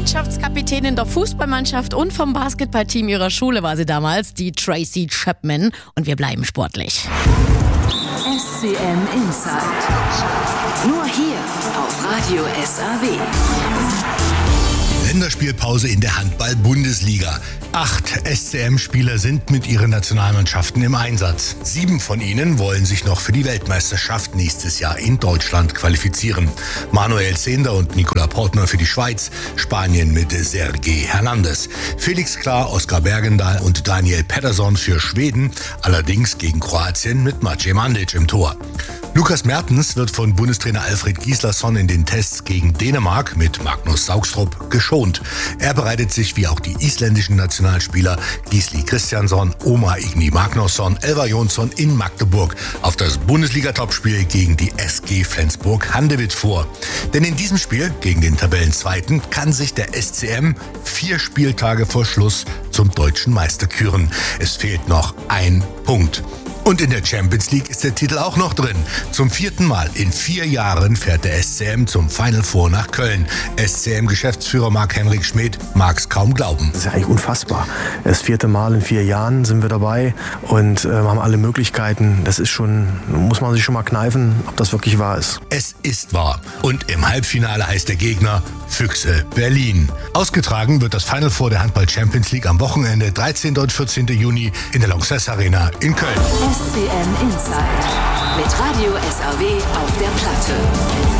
Mannschaftskapitänin der Fußballmannschaft und vom Basketballteam ihrer Schule war sie damals, die Tracy Chapman. Und wir bleiben sportlich. SCM Insight. Nur hier auf Radio SAW. Länderspielpause in der Handball-Bundesliga. 8 SCM-Spieler sind mit ihren Nationalmannschaften im Einsatz. 7 von ihnen wollen sich noch für die Weltmeisterschaft nächstes Jahr in Deutschland qualifizieren. Manuel Zehnder und Nicola Portner für die Schweiz, Spanien mit Sergej Hernandez, Felix Klar, Oskar Bergendahl und Daniel Pettersson für Schweden, allerdings gegen Kroatien mit Maciej Mandic im Tor. Lukas Mertens wird von Bundestrainer Alfred Gislason in den Tests gegen Dänemark mit Magnus Saugstrup geschont. Er bereitet sich wie auch die isländischen Nationalspieler Gisli Kristjansson, Omar Igni Magnusson, Elvar Jonsson in Magdeburg auf das Bundesliga-Topspiel gegen die SG Flensburg-Handewitt vor. Denn in diesem Spiel gegen den Tabellenzweiten kann sich der SCM 4 Spieltage vor Schluss zum deutschen Meister küren. Es fehlt noch ein Punkt. Und in der Champions League ist der Titel auch noch drin. Zum 4. Mal in 4 Jahren fährt der SCM zum Final Four nach Köln. SCM-Geschäftsführer Marc-Henrik Schmidt mag es kaum glauben. Das ist ja eigentlich unfassbar. Das 4. Mal in 4 Jahren sind wir dabei und haben alle Möglichkeiten. Das ist schon, muss man sich schon mal kneifen, ob das wirklich wahr ist. Es ist wahr. Und im Halbfinale heißt der Gegner Füchse Berlin. Ausgetragen wird das Final Four der Handball Champions League am Wochenende 13. und 14. Juni in der Lanxess Arena in Köln. SCM Insight mit Radio SAW auf der Platte.